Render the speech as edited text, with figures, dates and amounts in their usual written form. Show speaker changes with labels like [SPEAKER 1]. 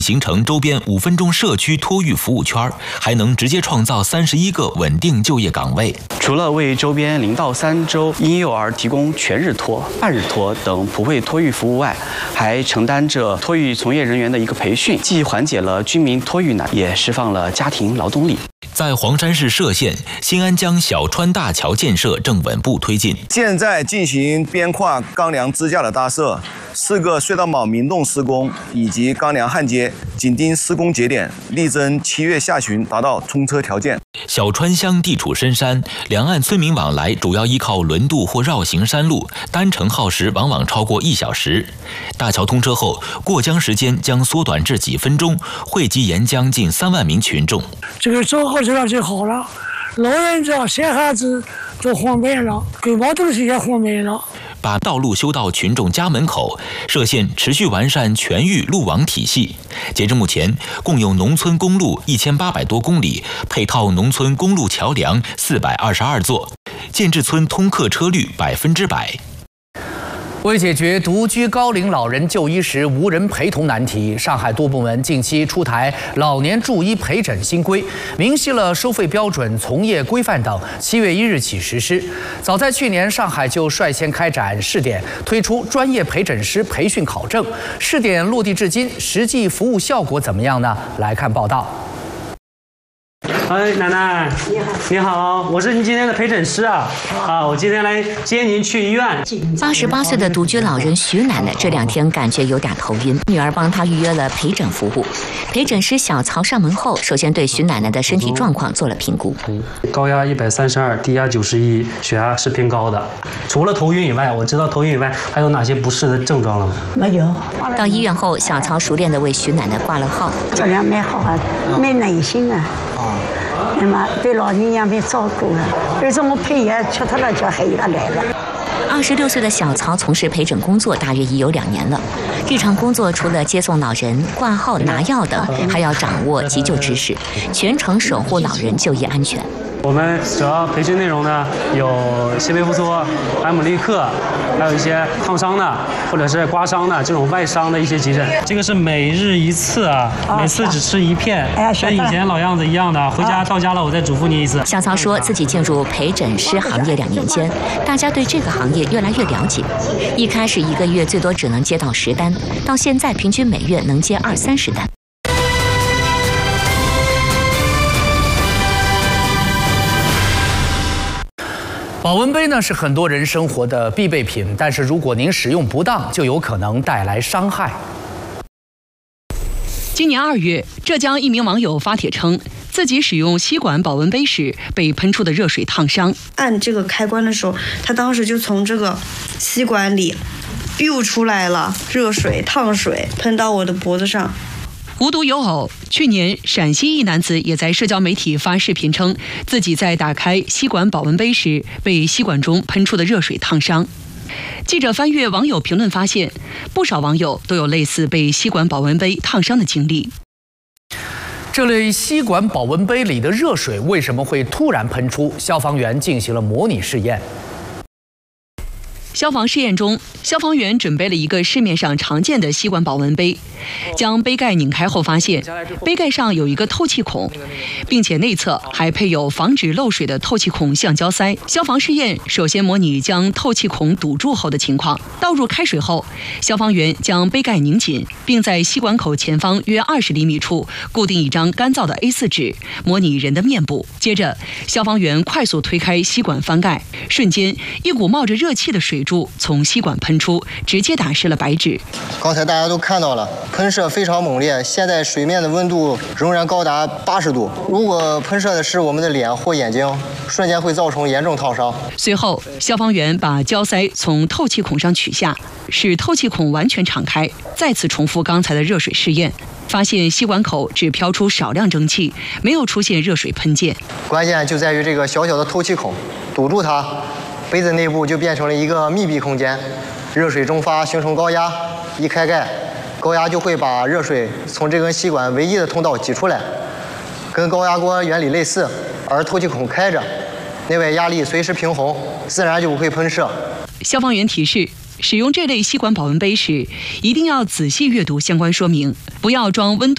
[SPEAKER 1] 形成周边5分钟社区托育服务圈，还能直接创造31个稳定就业岗位。
[SPEAKER 2] 除了为周边0到3周婴幼儿提供全日托、半日托等普惠托育服务外，还承担着托育从业人员的一个培训，既缓解了居民托育难，也释放了家庭劳动力。
[SPEAKER 1] 在黄山市歙县，新安江小川大桥建设正稳步推进，
[SPEAKER 3] 现在进行边跨钢梁支架的搭设，4个隧道铆明洞施工以及钢梁焊接，紧盯施工节点，力争7月下旬达到通车条件。
[SPEAKER 1] 小川乡地处深山，两岸村民往来主要依靠轮渡或绕行山路，单程耗时往往超过1小时。大桥通车后，过江时间将缩短至几分钟，惠及沿江近3万名群众。
[SPEAKER 4] 这个走好起来就好了，老人家、小孩子都方便了，给买东西也方便了。
[SPEAKER 1] 把道路修到群众家门口，歙县持续完善全域路网体系。截至目前，共有农村公路1800多公里，配套农村公路桥梁422座，建制村通客车率100%。
[SPEAKER 5] 为解决独居高龄老人就医时无人陪同难题，上海多部门近期出台老年助医陪诊新规，明晰了收费标准、从业规范等，7月1日起实施。早在去年，上海就率先开展试点，推出专业陪诊师培训考证。试点落地至今，实际服务效果怎么样呢？来看报道。
[SPEAKER 6] 哎，奶奶，你好，我是您今天的陪诊师啊。我今天来接您去医院。
[SPEAKER 7] 88岁的独居老人徐奶奶这2天感觉有点头晕，女儿帮她预约了陪诊服务。陪诊师小曹上门后，首先对徐奶奶的身体状况做了评估。
[SPEAKER 6] 高压132，低压91，血压是偏高的。除了头晕以外，我知道头晕以外还有哪些不适的症状了吗？
[SPEAKER 7] 没有。到医院后，小曹熟练地为徐奶奶挂了号。
[SPEAKER 8] 这样蛮好啊，蛮耐心啊。那么对老人家蛮照顾的，而且我配药吃他了，就还有他来了。
[SPEAKER 7] 26岁的小曹从事陪诊工作大约已有2年了。日常工作除了接送老人、挂号、拿药等，还要掌握急救知识，全程守护老人就医安全。
[SPEAKER 6] 我们主要培训内容呢有西贝复苏、埃姆利克，还有一些烫伤的或者是刮伤的这种外伤的一些急诊。这个是每日1次啊，每次只吃1片，跟以前老样子一样的。回家到家了，我再嘱咐你1次。
[SPEAKER 7] 小曹说自己进入陪诊师行业2年间，大家对这个行业越来越了解。一开始1个月最多只能接到10单，到现在平均每月能接20-30单。
[SPEAKER 5] 保温杯呢是很多人生活的必备品，但是如果您使用不当，就有可能带来伤害。
[SPEAKER 9] 今年2月，浙江一名网友发帖称，自己使用吸管保温杯时被喷出的热水烫伤。
[SPEAKER 10] 按这个开关的时候，他当时就从这个吸管里biu出来了热水、烫水，喷到我的脖子上。
[SPEAKER 9] 无独有偶，去年陕西一男子也在社交媒体发视频称，自己在打开吸管保温杯时被吸管中喷出的热水烫伤。记者翻阅网友评论发现，不少网友都有类似被吸管保温杯烫伤的经历。
[SPEAKER 5] 这类吸管保温杯里的热水为什么会突然喷出？消防员进行了模拟试验。
[SPEAKER 9] 消防试验中，消防员准备了一个市面上常见的吸管保温杯，将杯盖拧开后发现，杯盖上有一个透气孔，并且内侧还配有防止漏水的透气孔橡胶塞。消防试验首先模拟将透气孔堵住后的情况。倒入开水后，消防员将杯盖拧紧，并在吸管口前方约20厘米处固定一张干燥的 A4 纸，模拟人的面部。接着，消防员快速推开吸管翻盖，瞬间一股冒着热气的水柱从吸管喷出，直接打湿了白纸。
[SPEAKER 11] 刚才大家都看到了，喷射非常猛烈，现在水面的温度仍然高达80度。如果喷射的是我们的脸或眼睛，瞬间会造成严重烫伤。
[SPEAKER 9] 随后，消防员把胶塞从透气孔上取下，使透气孔完全敞开，再次重复刚才的热水试验。发现吸管口只飘出少量蒸汽，没有出现热水喷溅。
[SPEAKER 11] 关键就在于这个小小的透气孔，堵住它，杯子内部就变成了一个密闭空间，热水蒸发形成高压，一开盖，高压就会把热水从这根吸管唯一的通道挤出来，跟高压锅原理类似，而透气孔开着，内外压力随时平衡，自然就不会喷射。
[SPEAKER 9] 消防员提示，使用这类吸管保温杯时，一定要仔细阅读相关说明，不要装温度